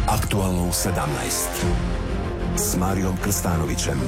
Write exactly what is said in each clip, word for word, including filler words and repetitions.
Aktualno u sedamnaest s Marijom Krstanovićem.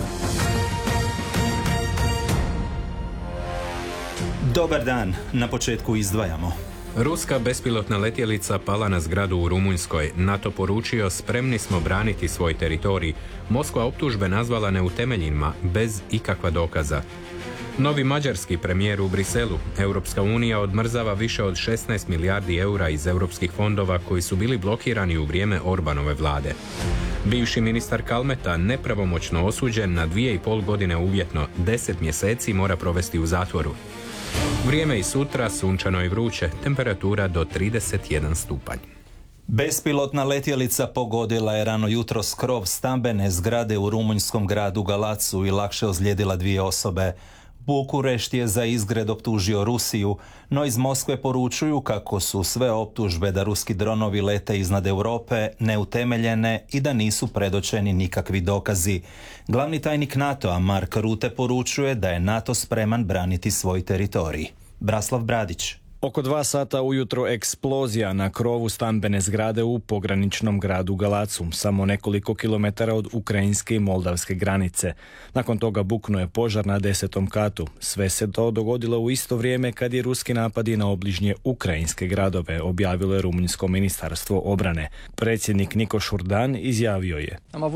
Dobar dan, na početku izdvajamo. Ruska bespilotna letjelica pala na zgradu u Rumunjskoj. NATO poručio spremni smo braniti svoj teritorij. Moskva optužbe nazvala neutemeljenima, bez ikakva dokaza. Novi mađarski premijer u Briselu. Europska unija odmrzava više od šesnaest milijardi eura iz europskih fondova koji su bili blokirani u vrijeme Orbanove vlade. Bivši ministar Kalmeta nepravomoćno osuđen na dvije i pol godine uvjetno, deset mjeseci mora provesti u zatvoru. Vrijeme i sutra, sunčano i vruće, temperatura do trideset jedan stupanj. Bespilotna letjelica pogodila je rano jutros krov stambene zgrade u rumunjskom gradu Galacu i lakše ozlijedila dvije osobe. Bukurešt je za izgred optužio Rusiju, no iz Moskve poručuju kako su sve optužbe da ruski dronovi lete iznad Europe neutemeljene i da nisu predočeni nikakvi dokazi. Glavni tajnik NATO-a Mark Rutte poručuje da je NATO spreman braniti svoj teritorij. Braslav Bradić. Oko dva sata ujutro eksplozija na krovu stambene zgrade u pograničnom gradu Galacu, samo nekoliko kilometara od ukrajinske i moldavske granice. Nakon toga buknuo je požar na desetom katu. Sve se to dogodilo u isto vrijeme kad je ruski napadi na obližnje ukrajinske gradove, objavilo je rumunjsko ministarstvo obrane. Predsjednik Niko Šurdan izjavio je: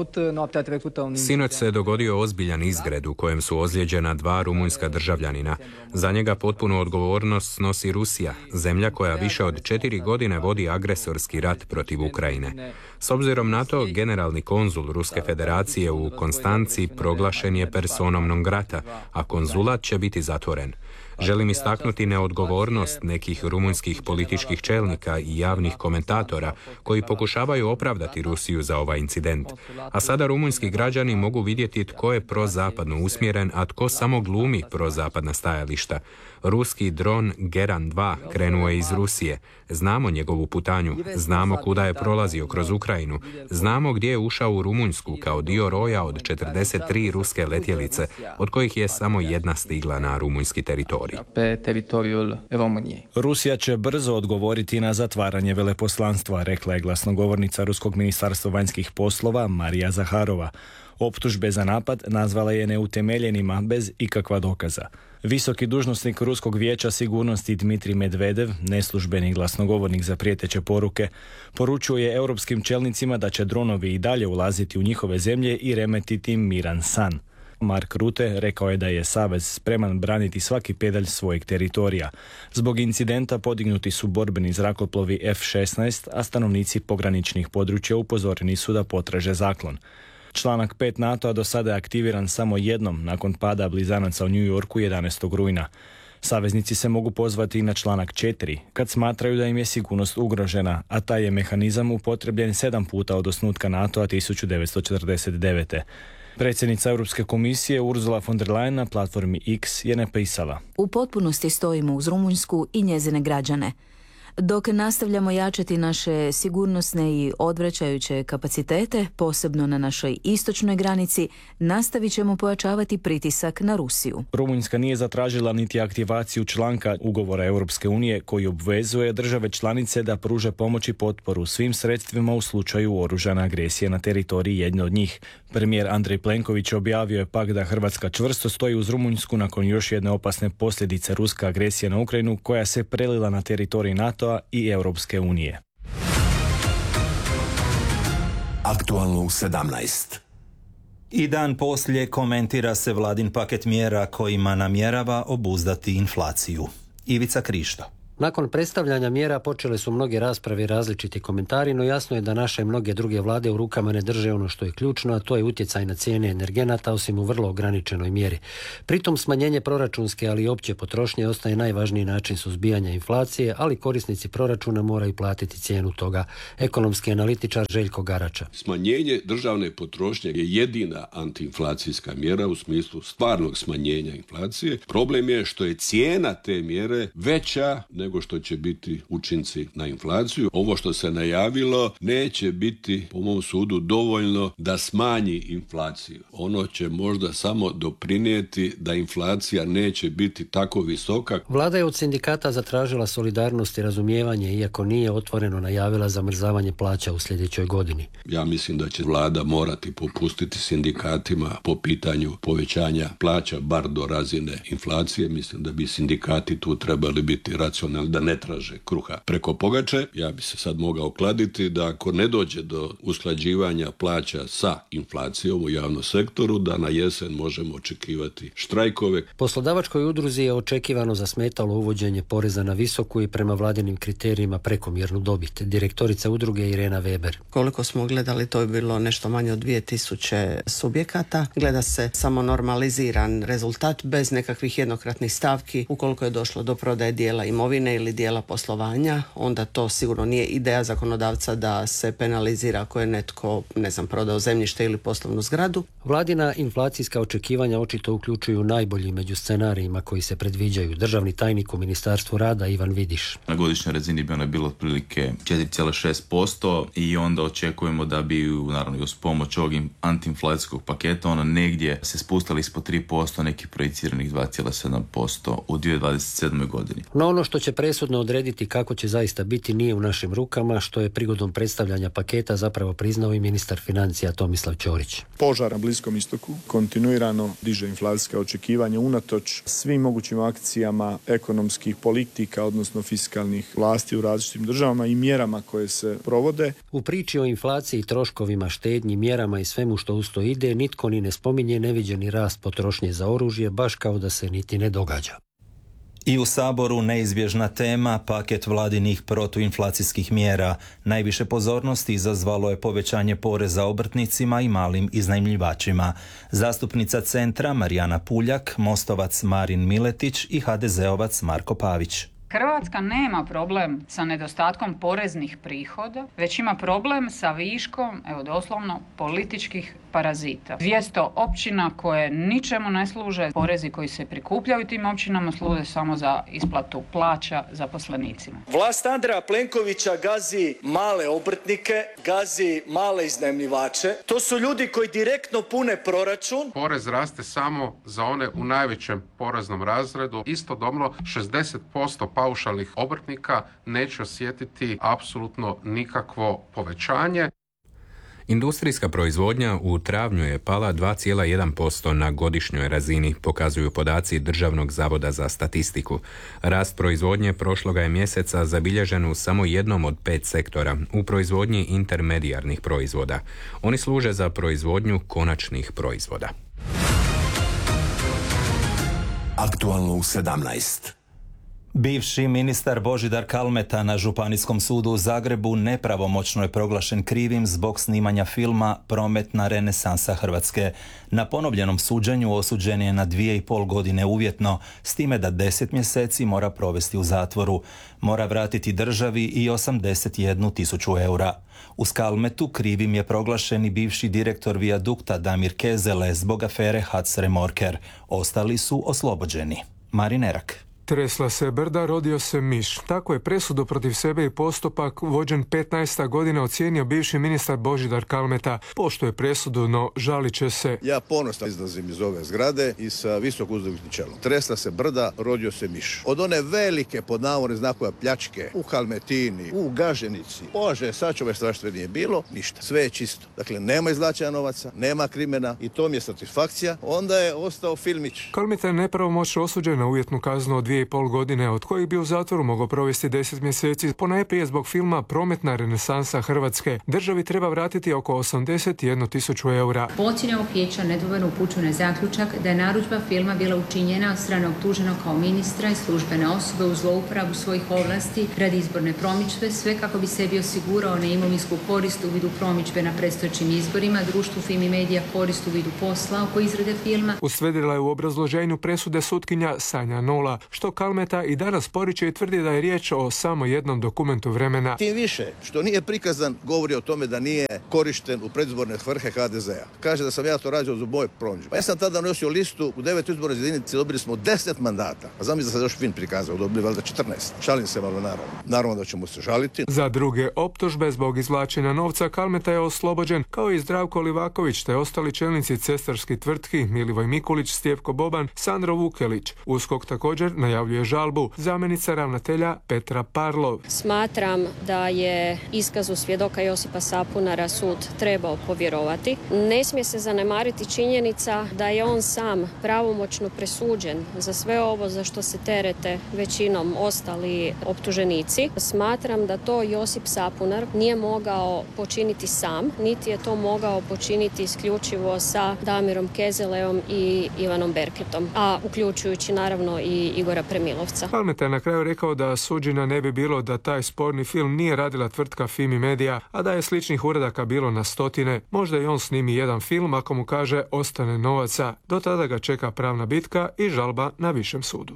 Sinoć se dogodio ozbiljan izgred u kojem su ozlijeđena dva rumunjska državljanina. Za njega potpunu odgovornost snosi Rusija, zemlja koja više od četiri godine vodi agresorski rat protiv Ukrajine. S obzirom na to, generalni konzul Ruske federacije u Konstanci proglašen je personom non grata, a konzulat će biti zatvoren. Želim istaknuti neodgovornost nekih rumunjskih političkih čelnika i javnih komentatora koji pokušavaju opravdati Rusiju za ovaj incident. A sada rumunjski građani mogu vidjeti tko je prozapadno usmjeren, a tko samo glumi prozapadna stajališta. Ruski dron Geran dva krenuo je iz Rusije. Znamo njegovu putanju, znamo kuda je prolazio kroz Ukrajinu, znamo gdje je ušao u Rumunjsku kao dio roja od četrdeset tri ruske letjelice, od kojih je samo jedna stigla na rumunjski teritorij. Rusija će brzo odgovoriti na zatvaranje veleposlanstva, rekla je glasnogovornica Ruskog ministarstva vanjskih poslova Marija Zaharova. Optužbe za napad nazvala je neutemeljenima bez ikakva dokaza. Visoki dužnosnik Ruskog vijeća sigurnosti Dmitrij Medvedev, neslužbeni glasnogovornik za prijeteće poruke, poručuje europskim čelnicima da će dronovi i dalje ulaziti u njihove zemlje i remetiti miran san. Mark Rutte rekao je da je savez spreman braniti svaki pedalj svojeg teritorija. Zbog incidenta podignuti su borbeni zrakoplovi F šesnaest, a stanovnici pograničnih područja upozoreni su da potraže zaklon. Članak pet NATO-a do sada je aktiviran samo jednom nakon pada blizanaca u New Yorku jedanaestog rujna. Saveznici se mogu pozvati i na članak četiri kad smatraju da im je sigurnost ugrožena, a taj je mehanizam upotrebljen sedam puta od osnutka NATO-a tisuću devetsto četrdeset devete. Predsjednica Europske komisije Ursula von der Leyen na platformi X je napisala: U potpunosti stojimo uz Rumunjsku i njezine građane. Dok nastavljamo jačati naše sigurnosne i odvraćajuće kapacitete, posebno na našoj istočnoj granici, nastavit ćemo pojačavati pritisak na Rusiju. Rumunjska nije zatražila niti aktivaciju članka ugovora Europske unije koji obvezuje države članice da pruže pomoć i potporu svim sredstvima u slučaju oružane agresije na teritoriji jedne od njih. Premijer Andrej Plenković objavio je pak da Hrvatska čvrsto stoji uz Rumunjsku nakon još jedne opasne posljedice ruske agresije na Ukrajinu koja se prelila na teritorij NATO-a i Europske unije. Aktualno u sedamnaest. I dan poslije komentira se vladin paket mjera kojima namjerava obuzdati inflaciju. Ivica Krišto. Nakon predstavljanja mjera počele su mnoge rasprave i različiti komentari, no jasno je da naše mnoge druge vlade u rukama ne drže ono što je ključno, a to je utjecaj na cijene energenata, osim u vrlo ograničenoj mjeri. Pritom smanjenje proračunske, ali i opće potrošnje ostaje najvažniji način suzbijanja inflacije, ali korisnici proračuna moraju platiti cijenu toga. Ekonomski analitičar Željko Garača. Smanjenje državne potrošnje je jedina antiinflacijska mjera u smislu stvarnog smanjenja inflacije. Problem je što je cijena te mjere veća nego nego što će biti učinci na inflaciju. Ovo što se najavilo neće biti, po mom sudu, dovoljno da smanji inflaciju. Ono će možda samo doprinijeti da inflacija neće biti tako visoka. Vlada je od sindikata zatražila solidarnost i razumijevanje, iako nije otvoreno najavila zamrzavanje plaća u sljedećoj godini. Ja mislim da će vlada morati popustiti sindikatima po pitanju povećanja plaća, bar do razine inflacije. Mislim da bi sindikati tu trebali biti racionalni, da ne traže kruha preko pogače. Ja bi se sad mogao kladiti da ako ne dođe do usklađivanja plaća sa inflacijom u javnom sektoru, da na jesen možemo očekivati štrajkove. Poslodavačkoj udruzi je očekivano zasmetalo uvođenje poreza na visoku i prema vladinim kriterijima prekomjernu dobit. Direktorica udruge Irena Weber. Koliko smo gledali, to je bilo nešto manje od dvije tisuće subjekata. Gleda se samo normaliziran rezultat bez nekakvih jednokratnih stavki. Ukoliko je došlo do prodaje dijela imovine ili dijela poslovanja, onda to sigurno nije ideja zakonodavca da se penalizira ako je netko, ne znam, prodao zemljište ili poslovnu zgradu. Vladina inflacijska očekivanja očito uključuju najbolji među scenarijima koji se predviđaju. Državni tajnik u Ministarstvu rada Ivan Vidiš. Na godišnjoj razini bi ono bilo otprilike četiri zarez šest posto i onda očekujemo da bi, naravno, uz pomoć ovog antiinflacijskog paketa ono negdje se spustili ispod tri posto, nekih projiciranih dva zarez sedam posto u dvije tisuće dvadeset sedmoj godini. No ono što će presudno odrediti kako će zaista biti nije u našim rukama, što je prigodom predstavljanja paketa zapravo priznao i ministar financija Tomislav Ćorić. Požar na Bliskom istoku kontinuirano diže inflacijska očekivanja unatoč svim mogućim akcijama ekonomskih politika, odnosno fiskalnih vlasti u različitim državama i mjerama koje se provode. U priči o inflaciji, troškovima, štednji, mjerama i svemu što uz to ide, nitko ni ne spominje neviđeni rast potrošnje za oružje, baš kao da se niti ne događa. I u Saboru neizbježna tema, paket vladinih protuinflacijskih mjera. Najviše pozornosti izazvalo je povećanje poreza obrtnicima i malim iznajmljivačima. Zastupnica Centra Marijana Puljak, Mostovac Marin Miletić i ha de zeovac Marko Pavić. Hrvatska nema problem sa nedostatkom poreznih prihoda, već ima problem sa viškom, evo doslovno, političkih parazita. dvjesto općina koje ničemu ne služe, porezi koji se prikupljaju tim općinama služe samo za isplatu plaća zaposlenicima. Vlast Andreja Plenkovića gazi male obrtnike, gazi male iznajmljivače. To su ljudi koji direktno pune proračun. Porez raste samo za one u najvećem poreznom razredu. Istodobno šezdeset posto paušalnih obrtnika neće osjetiti apsolutno nikakvo povećanje. Industrijska proizvodnja u travnju je pala dva zarez jedan posto na godišnjoj razini, pokazuju podaci Državnog zavoda za statistiku. Rast proizvodnje prošloga je mjeseca zabilježen u samo jednom od pet sektora, u proizvodnji intermedijarnih proizvoda. Oni služe za proizvodnju konačnih proizvoda. Aktualno u sedamnaest. Bivši ministar Božidar Kalmeta na Županijskom sudu u Zagrebu nepravomoćno je proglašen krivim zbog snimanja filma Prometna renesansa Hrvatske. Na ponovljenom suđenju osuđen je na dvije i pol godine uvjetno, s time da deset mjeseci mora provesti u zatvoru. Mora vratiti državi i osamdeset jednu tisuću eura. Uz Kalmetu krivim je proglašen i bivši direktor Vijadukta Damir Kezele zbog afere Hac Remorker. Ostali su oslobođeni. Marin Erak. Tresla se brda, rodio se miš. Tako je presudu protiv sebe i postupak vođen petnaesta godina ocijenio bivši ministar Božidar Kalmeta. Poštuje presudu, no žalit će se. Ja ponosno izlazim iz ove zgrade i sa visoko uzdignutim čelom. Tresla se brda, rodio se miš. Od one velike, pod navodne znakove, pljačke u Kalmetini, u Gaženici, Bože, sačuvaj strašno nije bilo, ništa. Sve je čisto. Dakle, nema izvlačenja novaca, nema krimena i to mi je satisfakcija. Onda je ostao filmić. Kalmeta je nepravomoćno osuđen na uvjetnu kaznu od dvije i pol godine, od kojih bi u zatvoru mogao provesti deset mjeseci, ponajprije zbog filma Prometna renesansa Hrvatske. Državi treba vratiti oko osamdeset jednu tisuću eura. Po ocjeni ovog vijeća nedvojbeno upućuje na zaključak da je narudžba filma bila učinjena od strane optuženog kao ministra i službene osobe u zlouporabu svojih ovlasti radi izborne promidžbe, sve kako bi sebi osigurao neimovinsku korist u vidu promidžbe na predstojećim izborima, društvu Fimi Media korist u vidu posla oko izrade filma. Ustvrdila je u obrazloženju presude sutkinja Sanja Nola, što to Kalmeta i danas poriče i tvrdi da je riječ o samo jednom dokumentu vremena. Tim više što nije prikazan govori o tome da nije korišten u predizborne svrhe ha de zea. Kaže da sam ja to radio za moj promidžbu. Pa ja sam tada nosio listu, u devet izborne jedinice dobili smo deset mandata. A znam da sam još fin prikazao, dobili valjda četrnaest. Šalim se malo naravno. Naravno da ćemo se žaliti. Za druge optužbe zbog izvlačenja novca Kalmeta je oslobođen, kao i Zdravko Livaković te ostali čelnici cestarskih tvrtki Milivoj Mikulić, Stjepko Boban, Sandro Vukelić. USKOK također najavljuje žalbu. Zamjenica ravnatelja Petra Parlov. Smatram da je iskazu svjedoka Josipa Sapunara sud trebao povjerovati. Ne smije se zanemariti činjenica da je on sam pravomoćno presuđen za sve ovo za što se terete većinom ostali optuženici. Smatram da to Josip Sapunar nije mogao počiniti sam, niti je to mogao počiniti isključivo sa Damirom Kezeleom i Ivanom Berketom, a uključujući naravno i Igora Premilovca. Kalmeta je na kraju rekao da suđenja ne bi bilo da taj sporni film nije radila tvrtka Fimi Media, a da je sličnih uradaka bilo na stotine. Možda i on snimi jedan film ako mu kaže ostane novaca. Do tada ga čeka pravna bitka i žalba na višem sudu.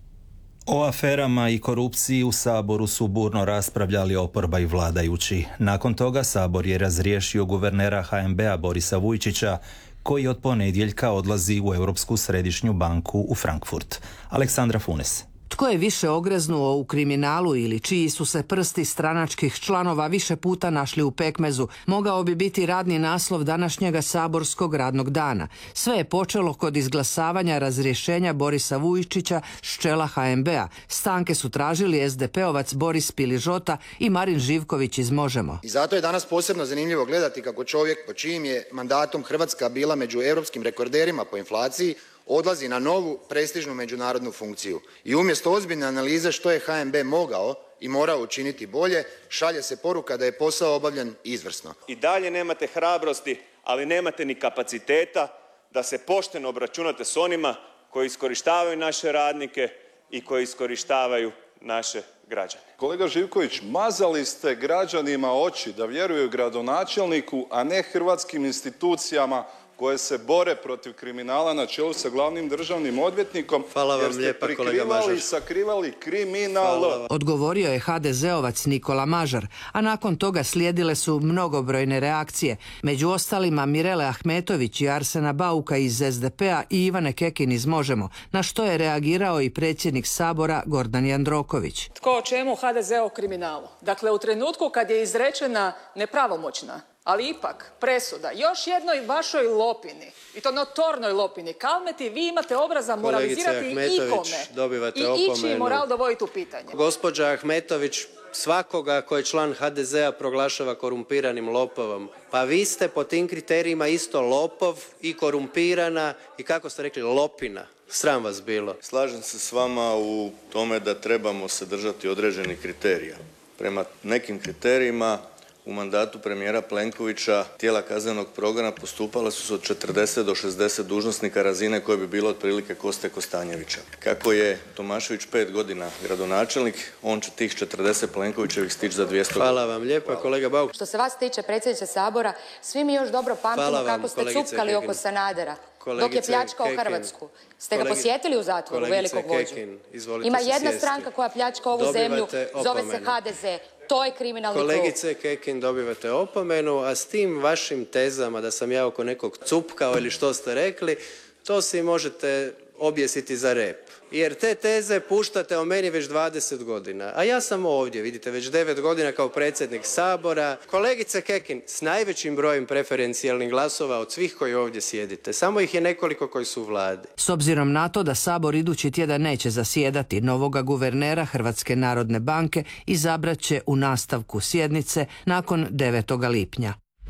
O aferama i korupciji u Saboru su burno raspravljali oporba i vladajući. Nakon toga Sabor je razriješio guvernera ha en be a Borisa Vujčića, koji od ponedjeljka odlazi u Europsku središnju banku u Frankfurt. Aleksandra Funes. Tko je više ogreznuo u kriminalu ili čiji su se prsti stranačkih članova više puta našli u pekmezu, mogao bi biti radni naslov današnjega saborskog radnog dana. Sve je počelo kod izglasavanja razrješenja Borisa Vujčića s čela ha en be a. Stanke su tražili es de pe ovac Boris Piližota i Marin Živković iz Možemo. I zato je danas posebno zanimljivo gledati kako čovjek po čijim je mandatom Hrvatska bila među europskim rekorderima po inflaciji odlazi na novu prestižnu međunarodnu funkciju. I umjesto ozbiljne analize što je ha en be mogao i morao učiniti bolje, šalje se poruka da je posao obavljen izvrsno. I dalje nemate hrabrosti, ali nemate ni kapaciteta da se pošteno obračunate s onima koji iskorištavaju naše radnike i koji iskorištavaju naše građane. Kolega Živković, mazali ste građanima oči da vjeruju gradonačelniku, a ne hrvatskim institucijama koje se bore protiv kriminala na čelu sa glavnim državnim odvjetnikom. Hvala vam jer ste lijepa, kolega prikrivali i Mažar. sakrivali kriminal. Odgovorio je ha de zeovac Nikola Mažar, a nakon toga slijedile su mnogobrojne reakcije. Među ostalima Mirele Ahmetović i Arsena Bauka iz es de pe a i Ivane Kekin iz Možemo, na što je reagirao i predsjednik Sabora Gordan Jandroković. Tko o čemu ha de ze o kriminalu? Dakle, u trenutku kad je izrečena nepravomoćna, ali ipak presuda još jednoj vašoj lopini, i to notornoj lopini Kalmeti, vi imate obraza moralizirati ikome i ići moral dovoditi u pitanje. Gospođa Ahmetović svakoga ko je član ha de ze a proglašava korumpiranim lopovom. Pa vi ste po tim kriterijima isto lopov i korumpirana i, kako ste rekli, lopina. Sram vas bilo. Slažem se s vama u tome da trebamo se držati određenih kriterija. Prema nekim kriterijima u mandatu premijera Plenkovića tijela kaznenog progona postupala su se od četrdeset do šezdeset dužnosnika razine koje bi bilo otprilike Koste Kostanjevića. Kako je Tomašević pet godina gradonačelnik, on će tih četrdeset Plenkovićevih stići za dvjesto. Hvala vam lijepa. Hvala. Kolega Bauk. Što se vas tiče, predsjedniče Sabora, svi mi još dobro pamtimo vam, kako ste cupkali Kekin oko Sanadera, kolegice dok je pljačkao Kekin. Hrvatsku. Ste ga posjetili u zatvoru, velikog vođu? Ima jedna stranka koja pljačka ovu dobivate zemlju, opomenu. Zove se ha de ze. To je kriminalni krug. Kolegice Kekin, dobivate opomenu, a s tim vašim tezama da sam ja oko nekog cupkao ili što ste rekli, to si možete objesiti za rep. Jer te teze puštate o meni već dvadeset godina. A ja sam ovdje, vidite, već devet godina kao predsjednik Sabora. Kolegice Kekin, s najvećim brojem preferencijalnih glasova od svih koji ovdje sjedite. Samo ih je nekoliko koji su u vladi. S obzirom na to da Sabor idući tjedan neće zasjedati, novoga guvernera Hrvatske narodne banke izabrat će u nastavku sjednice nakon devetoga lipnja.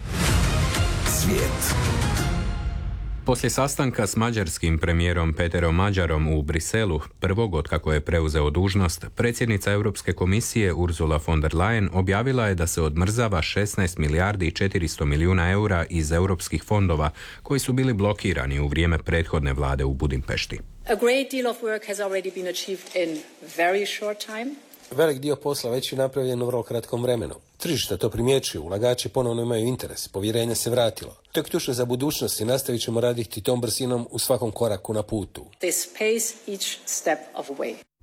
Svijet. Poslije sastanka s mađarskim premijerom Peterom Mađarom u Briselu, prvog otkako je preuzeo dužnost, predsjednica Europske komisije Ursula von der Leyen objavila je da se odmrzava šesnaest milijardi i četiristo milijuna eura iz europskih fondova koji su bili blokirani u vrijeme prethodne vlade u Budimpešti. A great deal of work has already been achieved in very short time. Velik dio posla već je napravljen u vrlo kratkom vremenu. Tržište to primjećuju, ulagači ponovno imaju interes, povjerenje se vratilo. To je ključno za budućnost i nastavit ćemo raditi tom brzinom u svakom koraku na putu. This pace each step of the way.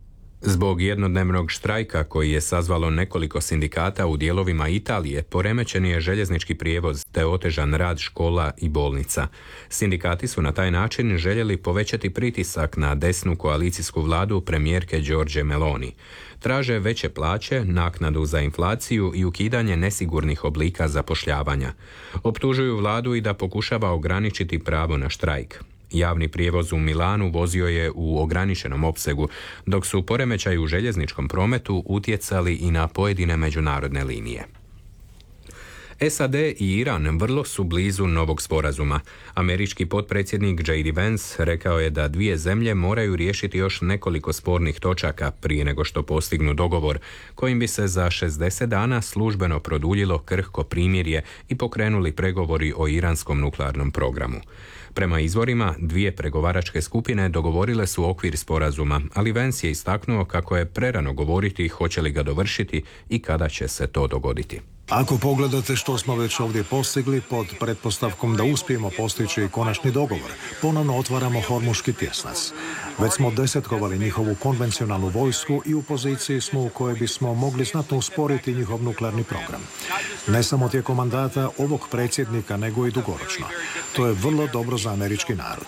Zbog jednodnevnog štrajka koji je sazvalo nekoliko sindikata u dijelovima Italije, poremećen je željeznički prijevoz te otežan rad škola i bolnica. Sindikati su na taj način željeli povećati pritisak na desnu koalicijsku vladu premijerke Giorgie Meloni. Traže veće plaće, naknadu za inflaciju i ukidanje nesigurnih oblika zapošljavanja. Optužuju vladu i da pokušava ograničiti pravo na štrajk. Javni prijevoz u Milanu vozio je u ograničenom opsegu, dok su poremećaji u željezničkom prometu utjecali i na pojedine međunarodne linije. S A D i Iran vrlo su blizu novog sporazuma. Američki potpredsjednik J D Vance rekao je da dvije zemlje moraju riješiti još nekoliko spornih točaka prije nego što postignu dogovor, kojim bi se za šezdeset dana službeno produljilo krhko primirje i pokrenuli pregovori o iranskom nuklearnom programu. Prema izvorima, dvije pregovaračke skupine dogovorile su okvir sporazuma, ali Vance je istaknuo kako je prerano govoriti hoće li ga dovršiti i kada će se to dogoditi. Ako pogledate što smo već ovdje postigli pod pretpostavkom da uspijemo postići konačni dogovor, ponovno otvaramo Hormuški tjesnac. Već smo desetkovali njihovu konvencionalnu vojsku i u poziciji smo u kojoj bismo mogli znatno usporiti njihov nuklearni program. Ne samo tijekom mandata ovog predsjednika, nego i dugoročno. To je vrlo dobro za američki narod.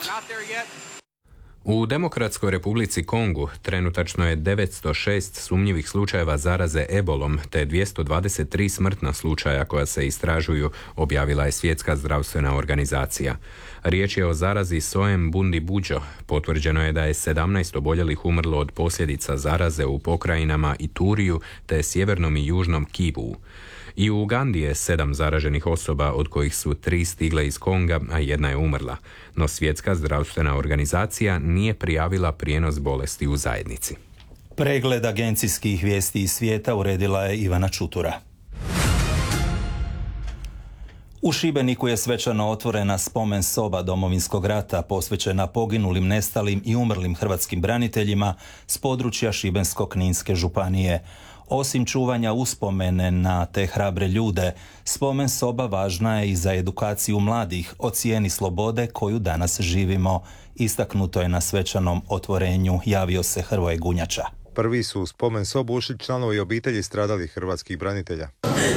U Demokratskoj Republici Kongu trenutačno je devetsto šest sumnjivih slučajeva zaraze ebolom te dvjesto dvadeset tri smrtna slučaja koja se istražuju, objavila je Svjetska zdravstvena organizacija. Riječ je o zarazi Soem Bundibugyo. Potvrđeno je da je sedamnaest oboljelih umrlo od posljedica zaraze u pokrajinama Ituriju te sjevernom i južnom Kivu. I u Ugandi je sedam zaraženih osoba, od kojih su tri stigle iz Konga, a jedna je umrla. No Svjetska zdravstvena organizacija nije prijavila prijenos bolesti u zajednici. Pregled agencijskih vijesti iz svijeta uredila je Ivana Čutura. U Šibeniku je svečano otvorena spomen soba Domovinskog rata posvećena poginulim, nestalim i umrlim hrvatskim braniteljima s područja Šibensko-kninske županije. Osim čuvanja uspomene na te hrabre ljude, spomen soba važna je i za edukaciju mladih o cijeni slobode koju danas živimo. Istaknuto je na svečanom otvorenju, javio se Hrvoje Gunjača. Prvi su u spomen sobu ušli članovi obitelji stradalih hrvatskih branitelja.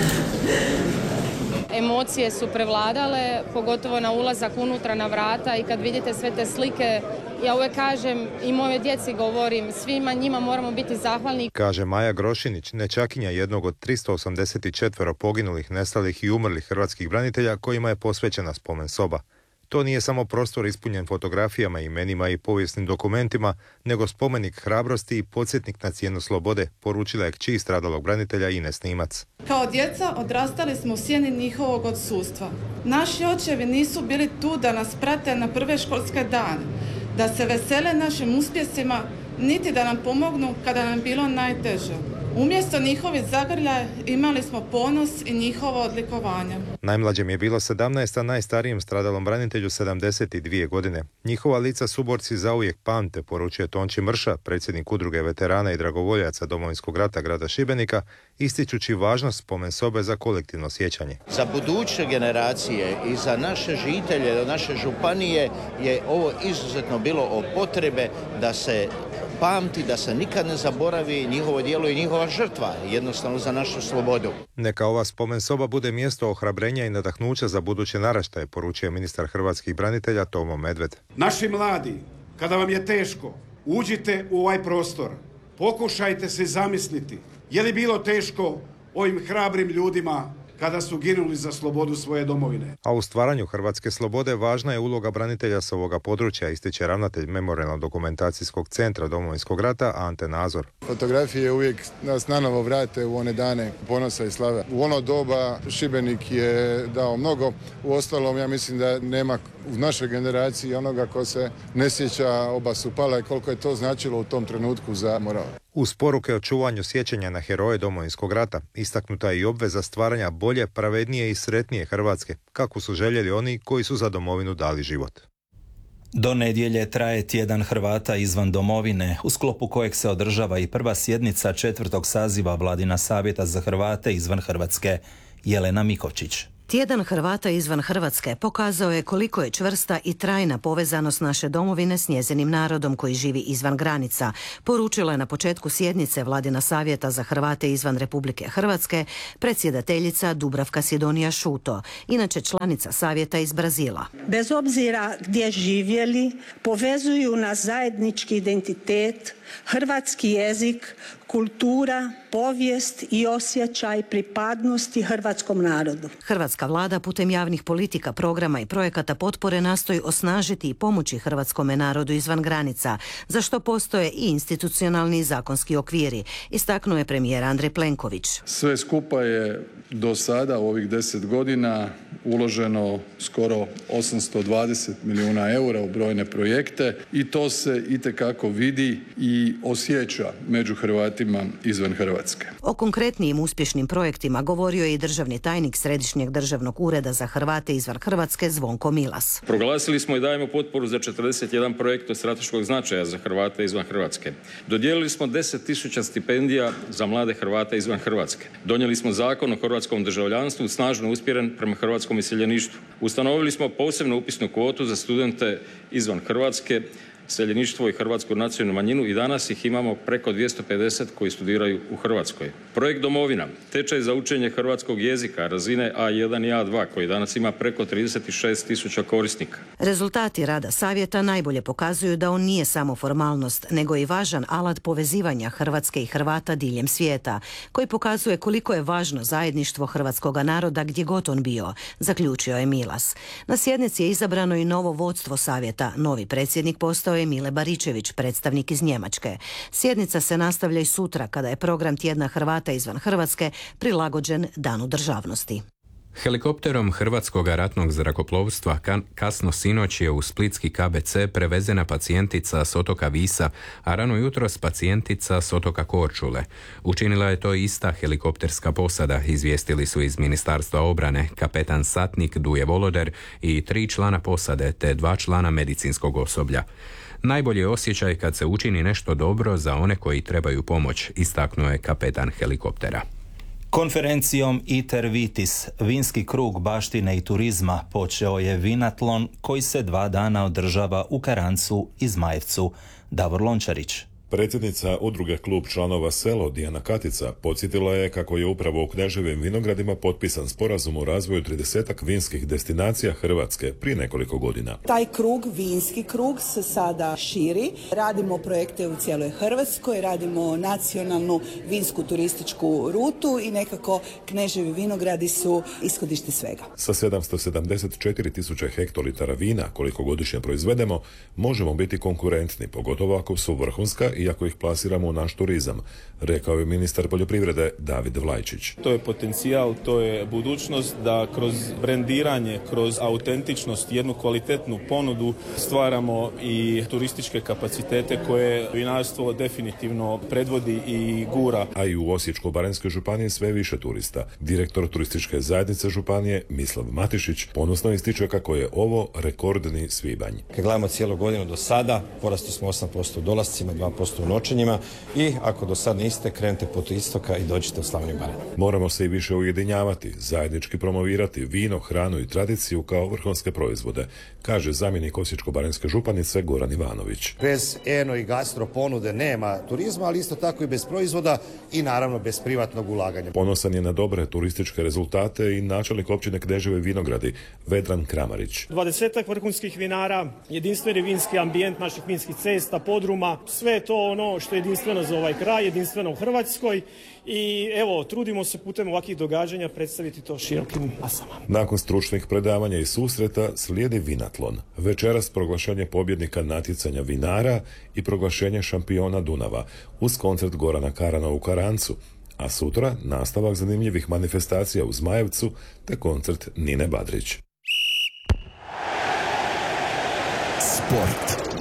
Emocije su prevladale, pogotovo na ulazak unutra na vrata i kad vidite sve te slike, ja uvijek kažem i moje djeci govorim, svima njima moramo biti zahvalni. Kaže Maja Grošinić, nećakinja jednog od tristo osamdeset četiri poginulih, nestalih i umrlih hrvatskih branitelja kojima je posvećena spomen soba. To nije samo prostor ispunjen fotografijama, imenima i povijesnim dokumentima, nego spomenik hrabrosti i podsjetnik na cijenu slobode, poručila je kći stradalog branitelja Ines Nimac. Kao djeca odrastali smo u sjeni njihovog odsustva. Naši očevi nisu bili tu da nas prate na prve školske dane, da se vesele našim uspjesima, niti da nam pomognu kada nam bilo najteže. Umjesto njihovih zagrljaja imali smo ponos i njihovo odlikovanje. Najmlađem je bilo sedamnaest, a najstarijem stradalom branitelju sedamdeset dvije godine. Njihova lica suborci zauvijek pamte, poručuje Tonči Mrša, predsjednik udruge veterana i dragovoljaca Domovinskog rata grada Šibenika, ističući važnost spomen sobe za kolektivno sjećanje. Za buduće generacije i za naše žitelje, do naše županije je ovo izuzetno bilo od potrebe da se pamti, da se nikad ne zaboravi njihovo djelo i njihova žrtva, jednostavno za našu slobodu. Neka ova spomen soba bude mjesto ohrabrenja i nadahnuća za buduće naraštaje, poručuje ministar hrvatskih branitelja Tomo Medved. Naši mladi, kada vam je teško, uđite u ovaj prostor, pokušajte se zamisliti, je li bilo teško ovim hrabrim ljudima kada su ginuli za slobodu svoje domovine. A u stvaranju hrvatske slobode važna je uloga branitelja s ovoga područja, ističe ravnatelj Memorijalno-dokumentacijskog centra Domovinskog rata Ante Nazor. Fotografije uvijek nas nanovo vrate u one dane ponosa i slave. U ono doba Šibenik je dao mnogo, u ostalom ja mislim da nema u našoj generaciji onoga ko se ne sjeća oba su pala i koliko je to značilo u tom trenutku za moral. Uz poruke o čuvanju sjećanja na heroje Domovinskog rata, istaknuta je i obveza stvaranja bolje, pravednije i sretnije Hrvatske, kako su željeli oni koji su za domovinu dali život. Do nedjelje traje tjedan Hrvata izvan domovine, u sklopu kojeg se održava i prva sjednica četvrtog saziva Vladina savjeta za Hrvate izvan Hrvatske. Jelena Mikovčić. Tjedan Hrvata izvan Hrvatske pokazao je koliko je čvrsta i trajna povezanost naše domovine s njezinim narodom koji živi izvan granica, poručila je na početku sjednice Vladina savjeta za Hrvate izvan Republike Hrvatske predsjedateljica Dubravka Sidonija Šuto, inače članica savjeta iz Brazila. Bez obzira gdje živjeli, povezuju nas zajednički identitet, hrvatski jezik, kultura, povijest i osjećaj pripadnosti hrvatskom narodu. Hrvatska vlada putem javnih politika, programa i projekata potpore nastoji osnažiti i pomoći hrvatskome narodu izvan granica, za što postoje i institucionalni i zakonski okviri, istaknuo je premijer Andrej Plenković. Sve skupa je do sada u ovih deset godina uloženo skoro osamsto dvadeset milijuna eura u brojne projekte i to se itekako vidi i osjeća među Hrvatima izvan Hrvatske. O konkretnijim uspješnim projektima govorio je i državni tajnik Središnjeg državnog ureda za Hrvate izvan Hrvatske Zvonko Milas. Proglasili smo i dajemo potporu za četrdeset jedan projekt od strateškog značaja za Hrvate izvan Hrvatske. Dodijelili smo deset tisuća stipendija za mlade Hrvate izvan Hrvatske. Donijeli smo zakon o hrvatskom državljanstvu snažno usmjeren prema hrvatskom iseljeništvu. Ustanovili smo posebnu upisnu kvotu za studente izvan Hrvatske, iseljeništvo i hrvatsku nacionalnu manjinu i danas ih imamo preko dvjesto pedeset koji studiraju u Hrvatskoj. Projekt Domovina, tečaj za učenje hrvatskog jezika razine A jedan i A dva koji danas ima preko trideset šest tisuća korisnika. Rezultati rada savjeta najbolje pokazuju da on nije samo formalnost, nego i važan alat povezivanja Hrvatske i Hrvata diljem svijeta, koji pokazuje koliko je važno zajedništvo hrvatskog naroda gdje god on bio, zaključio je Milas. Na sjednici je izabrano i novo vodstvo savjeta. Novi predsjednik postao je Mile Baričević, predstavnik iz Njemačke. Sjednica se nastavlja i sutra kada je program Tjedna Hrvata izvan Hrvatske prilagođen Danu državnosti. Helikopterom Hrvatskog ratnog zrakoplovstva kasno sinoć je u splitski K B C prevezena pacijentica s otoka Visa, a rano jutros pacijentica s otoka Korčule. Učinila je to ista helikopterska posada, izvijestili su iz Ministarstva obrane kapetan satnik Duje Voloder i tri člana posade te dva člana medicinskog osoblja. Najbolji je osjećaj kad se učini nešto dobro za one koji trebaju pomoć, istaknuo je kapetan helikoptera. Konferencijom Iter Vitis, vinski krug baštine i turizma, počeo je Vinatlon koji se dva dana održava u Karancu i Zmajevcu. Davor Lončarić. Predsjednica udruge Klub članova Selo Dijana Katica podsjetila je kako je upravo u Kneževim vinogradima potpisan sporazum o razvoju tridesetak vinskih destinacija Hrvatske prije nekoliko godina. Taj krug, vinski krug, se sada širi. Radimo projekte u cijeloj Hrvatskoj, radimo nacionalnu vinsku turističku rutu i nekako Kneževi vinogradi su ishodište svega. Sa sedamsto sedamdeset četiri tisuće hektolitara vina koliko godišnje proizvedemo, možemo biti konkurentni, pogotovo ako su vrhunska i ako ih plasiramo u naš turizam, rekao je ministar poljoprivrede David Vlajčić. To je potencijal, to je budućnost da kroz brendiranje, kroz autentičnost, jednu kvalitetnu ponudu stvaramo i turističke kapacitete koje vinarstvo definitivno predvodi i gura. A i u Osječko-baranjskoj županiji sve više turista. Direktor turističke zajednice županije Mislav Matišić ponosno ističe kako je ovo rekordni svibanj. Kad gledamo cijelu godinu do sada, porasli smo osam posto u dolascima, dva posto u noćenjima i ako do sad niste, krenite put istoka i dođite u Slavoniju i Baranju. Moramo se i više ujedinjavati, zajednički promovirati vino, hranu i tradiciju kao vrhunske proizvode, kaže zamjenik Osječko-baranjske županice Goran Ivanović. Bez eno i gastro ponude nema turizma, ali isto tako i bez proizvoda i naravno bez privatnog ulaganja. Ponosan je na dobre turističke rezultate i načelnik općine Kneževi vinogradi Vedran Kramarić. Dvadesetak vrhunskih vinara, jedinstveni vinski ambijent naših vinskih cesta, podruma, sve je to ono što je jedinstveno za ovaj kraj, jedinstveno u Hrvatskoj i evo, trudimo se putem ovakvih događanja predstaviti to širokim masama. Nakon stručnih predavanja i susreta slijedi Vinatlon. Večeras proglašenje pobjednika natjecanja vinara i proglašenje šampiona Dunava uz koncert Gorana Karana u Karancu, a sutra nastavak zanimljivih manifestacija u Zmajevcu te koncert Nine Badrić. Sport.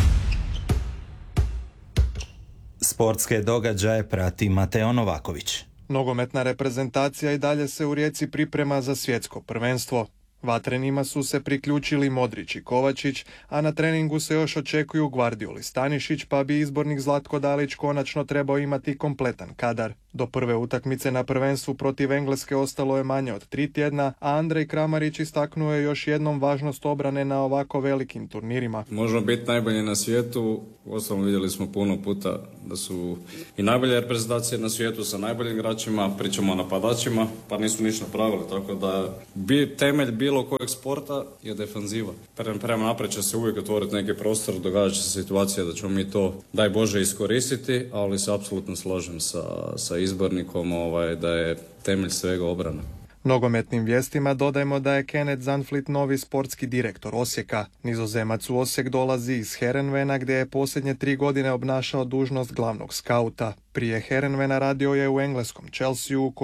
Sportske događaje prati Mateo Novaković. Nogometna reprezentacija i dalje se u Rijeci priprema za svjetsko prvenstvo. Vatrenima su se priključili Modrić i Kovačić, a na treningu se još očekuju Gvardiol i Stanišić, pa bi izbornik Zlatko Dalić konačno trebao imati kompletan kadar. Do prve utakmice na prvenstvu protiv Engleske ostalo je manje od tri tjedna, a Andrej Kramarić istaknuo je još jednom važnost obrane na ovako velikim turnirima. Možemo biti najbolji na svijetu, uostalom vidjeli smo puno puta da su i najbolje reprezentacije na svijetu sa najboljim igračima, pričamo o napadačima, pa nisu ništa napravili, tako da bi temelj bilo kojeg sporta je defanziva. Prema, prema naprijed će se uvijek otvoriti neki prostor, događa će se situacija da ćemo mi to, daj Bože, iskoristiti, ali se apsolutno slažem sa, sa izbornikom ovaj, da je temelj svega obrana. Nogometnim vijestima dodajmo da je Kenneth Zandvliet novi sportski direktor Osijeka. Nizozemac u Osijek dolazi iz Heerenveena gdje je posljednje tri godine obnašao dužnost glavnog skauta. Prije Heerenveena radio je u engleskom Chelsea